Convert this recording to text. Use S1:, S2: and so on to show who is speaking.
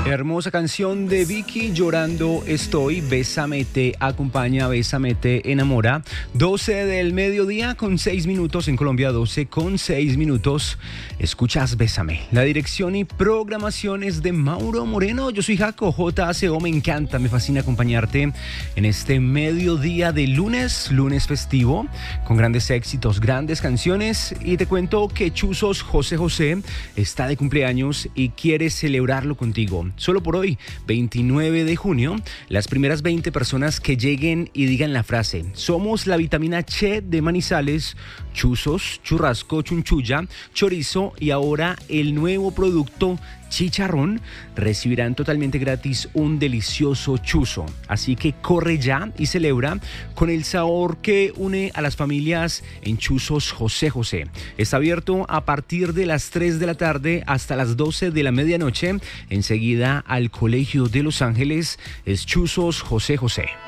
S1: Hermosa canción de Vicky, Llorando Estoy. Bésame te acompaña, Bésame te enamora. 12 del mediodía con 6 minutos en Colombia, 12 con 6 minutos. Escuchas Bésame. La dirección y programación es de Mauro Moreno. Yo soy Jaco, JACO. Me encanta, me fascina acompañarte en este mediodía de lunes festivo, con grandes éxitos, grandes canciones. Y te cuento que Chuzos José José está de cumpleaños y quiere celebrarlo contigo. Solo por hoy, 29 de junio, las primeras 20 personas que lleguen y digan la frase: somos la vitamina Che de Manizales, Chuzos, churrasco, chunchulla, chorizo y ahora el nuevo producto chicharrón, recibirán totalmente gratis un delicioso chuzo. Así que corre ya y celebra con el sabor que une a las familias en Chuzos José José. Está abierto a partir de las 3 de la tarde hasta las 12 de la medianoche. Enseguida al Colegio de Los Ángeles es Chuzos José José.